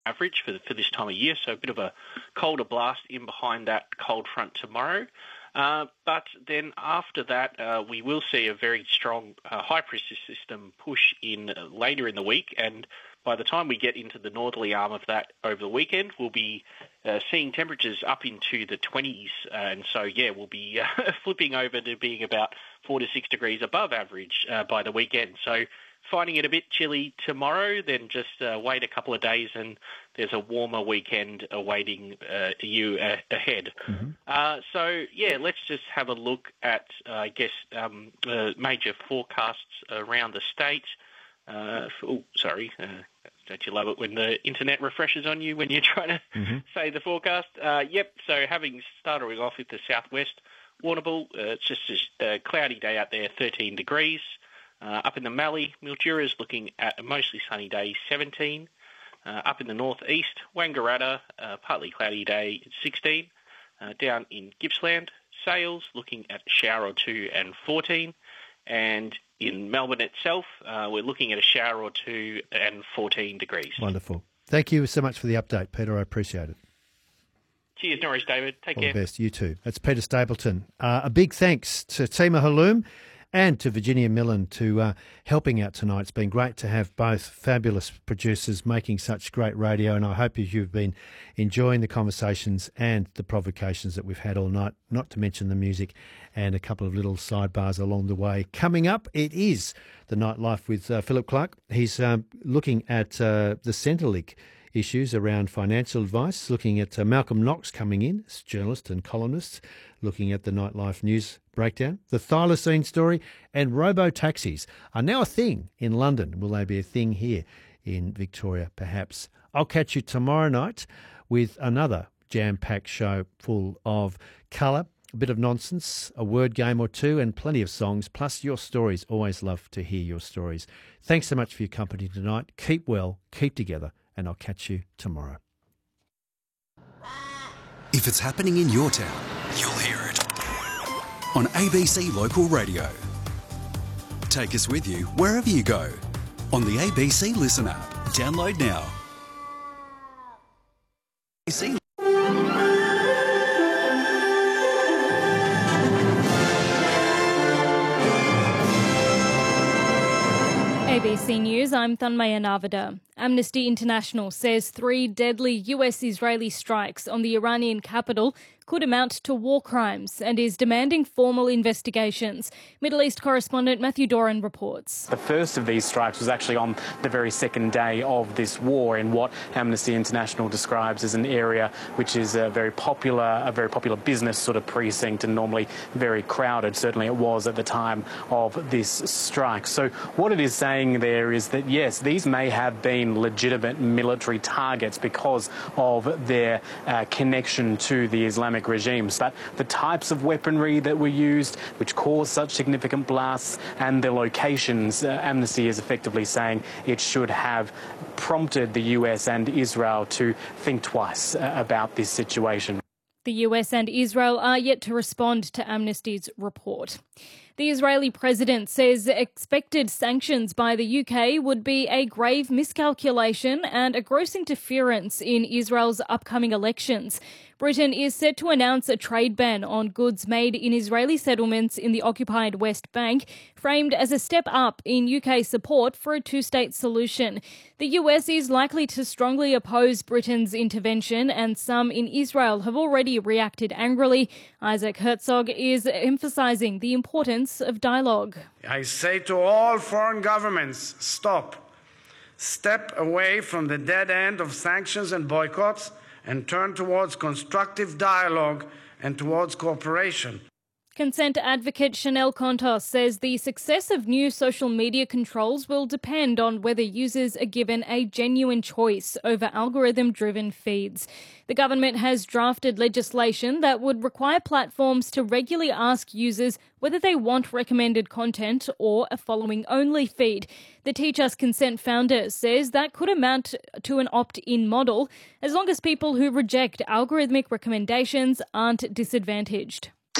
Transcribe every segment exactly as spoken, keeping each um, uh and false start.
average for, the, for this time of year, so a bit of a colder blast in behind that cold front tomorrow. Uh, but then after that, uh, we will see a very strong uh, high-pressure system push in uh, later in the week, and by the time we get into the northerly arm of that over the weekend, we'll be uh, seeing temperatures up into the twenties, uh, and so, yeah, we'll be uh, flipping over to being about four to six degrees above average uh, by the weekend. So finding it a bit chilly tomorrow, then just uh, wait a couple of days and there's a warmer weekend awaiting uh, you uh, ahead. Mm-hmm. Uh, so, yeah, let's just have a look at, uh, I guess, um, uh, major forecasts around the state. Uh, oh, sorry. Uh, don't you love it when the internet refreshes on you when you're trying to mm-hmm. say the forecast? Uh, yep, so having started off with the southwest, Warrnambool, uh, it's just a cloudy day out there, thirteen degrees. Uh, up in the Mallee, Mildura's looking at a mostly sunny day, seventeen. Uh, up in the northeast, Wangaratta, uh, partly cloudy day, sixteen. Uh, down in Gippsland, Sales, looking at a shower or two and fourteen. And in Melbourne itself, uh, we're looking at a shower or two and fourteen degrees. Wonderful. Thank you so much for the update, Peter. I appreciate it. Cheers, Norris, David. Take All care. All the best. You too. That's Peter Stapleton. Uh, a big thanks to Tima Halloum and to Virginia Millen to uh, helping out tonight. It's been great to have both fabulous producers making such great radio, and I hope you've been enjoying the conversations and the provocations that we've had all night, not to mention the music and a couple of little sidebars along the way. Coming up, it is the Nightlife with uh, Philip Clark. He's um, looking at uh, the Centrelink issues around financial advice, looking at uh, Malcolm Knox coming in as journalist and columnist, looking at the Nightlife news breakdown, the thylacine story, and robo-taxis are now a thing in London. Will they be a thing here in Victoria, perhaps? I'll catch you tomorrow night with another jam-packed show full of colour, a bit of nonsense, a word game or two, and plenty of songs, plus your stories. Always love to hear your stories. Thanks so much for your company tonight. Keep well, keep together, and I'll catch you tomorrow. If it's happening in your town, you'll hear it on A B C Local Radio. Take us with you wherever you go on the A B C Listen app. Download now. A B C A B C News, I'm Thanmaya Narvada. Amnesty International says three deadly U S-Israeli strikes on the Iranian capital could amount to war crimes and is demanding formal investigations. Middle East correspondent Matthew Doran reports. The first of these strikes was actually on the very second day of this war in what Amnesty International describes as an area which is a very popular, a very popular business sort of precinct and normally very crowded. Certainly it was at the time of this strike. So what it is saying there is that, yes, these may have been legitimate military targets because of their uh, connection to the Islamic regimes, but the types of weaponry that were used which caused such significant blasts and the locations, uh, Amnesty is effectively saying it should have prompted the U S and Israel to think twice uh, about this situation. The U S and Israel are yet to respond to Amnesty's report. The Israeli president says expected sanctions by the U K would be a grave miscalculation and a gross interference in Israel's upcoming elections. Britain is set to announce a trade ban on goods made in Israeli settlements in the occupied West Bank, framed as a step up in U K support for a two-state solution. The U S is likely to strongly oppose Britain's intervention, and some in Israel have already reacted angrily. Isaac Herzog is emphasising the importance of dialogue. I say to all foreign governments, stop. Step away from the dead end of sanctions and boycotts and turn towards constructive dialogue and towards cooperation. Consent advocate Chanel Contos says the success of new social media controls will depend on whether users are given a genuine choice over algorithm-driven feeds. The government has drafted legislation that would require platforms to regularly ask users whether they want recommended content or a following-only feed. The Teach Us Consent founder says that could amount to an opt-in model as long as people who reject algorithmic recommendations aren't disadvantaged.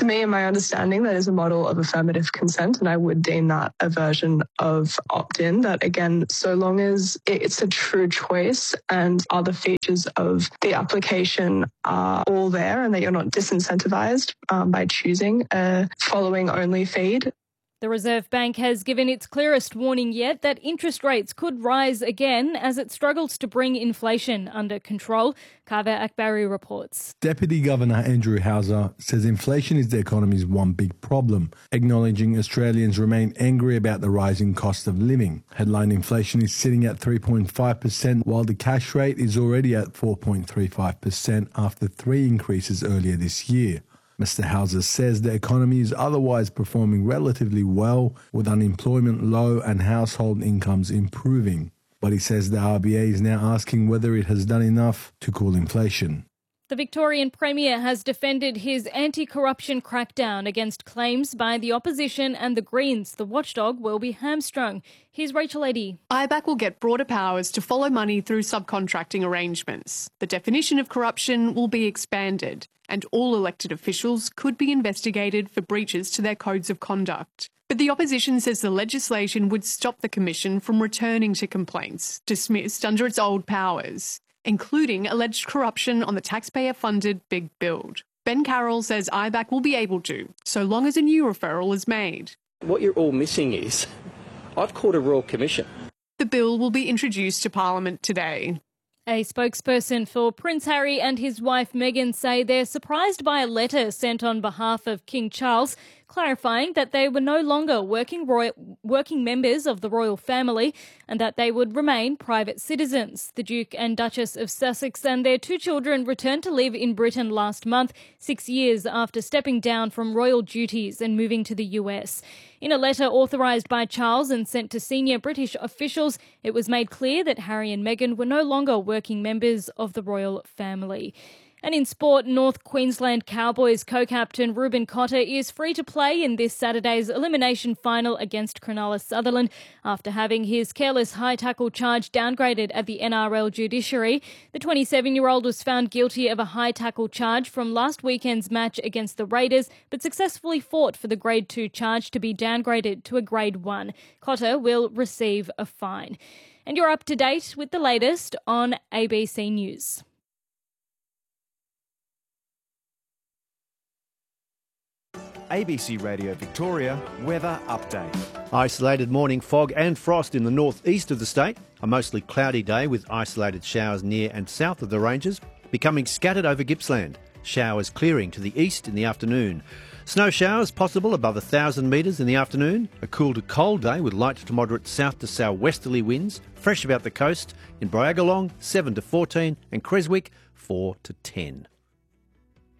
To me, in my understanding, that is a model of affirmative consent, and I would deem that a version of opt-in that, again, so long as it's a true choice and other features of the application are all there and that you're not disincentivized um, by choosing a following-only feed. The Reserve Bank has given its clearest warning yet that interest rates could rise again as it struggles to bring inflation under control. Kaveh Akbari reports. Deputy Governor Andrew Hauser says inflation is the economy's one big problem, acknowledging Australians remain angry about the rising cost of living. Headline inflation is sitting at three point five percent, while the cash rate is already at four point three five percent after three increases earlier this year. Mister Hauser says the economy is otherwise performing relatively well, with unemployment low and household incomes improving. But he says the R B A is now asking whether it has done enough to cool inflation. The Victorian Premier has defended his anti-corruption crackdown against claims by the opposition and the Greens the watchdog will be hamstrung. Here's Rachel Eddy. I BAC will get broader powers to follow money through subcontracting arrangements. The definition of corruption will be expanded, and all elected officials could be investigated for breaches to their codes of conduct. But the opposition says the legislation would stop the Commission from returning to complaints dismissed under its old powers, including alleged corruption on the taxpayer-funded Big Build. Ben Carroll says I BAC will be able to, so long as a new referral is made. What you're all missing is, I've called a Royal Commission. The bill will be introduced to Parliament today. A spokesperson for Prince Harry and his wife Meghan say they're surprised by a letter sent on behalf of King Charles clarifying that they were no longer working royal, working members of the royal family and that they would remain private citizens. The Duke and Duchess of Sussex and their two children returned to live in Britain last month, six years after stepping down from royal duties and moving to the U S. In a letter authorised by Charles and sent to senior British officials, it was made clear that Harry and Meghan were no longer working members of the royal family. And in sport, North Queensland Cowboys co-captain Reuben Cotter is free to play in this Saturday's elimination final against Cronulla Sutherland after having his careless high tackle charge downgraded at the N R L judiciary. The twenty-seven-year-old was found guilty of a high tackle charge from last weekend's match against the Raiders, but successfully fought for the Grade two charge to be downgraded to a Grade one. Cotter will receive a fine. And you're up to date with the latest on A B C News. A B C Radio Victoria weather update. Isolated morning fog and frost in the northeast of the state. A mostly cloudy day with isolated showers near and south of the ranges, becoming scattered over Gippsland. Showers clearing to the east in the afternoon. Snow showers possible above one thousand metres in the afternoon. A cool to cold day with light to moderate south to southwesterly winds. Fresh about the coast. In Bryagalong, seven to fourteen and Creswick, four to ten.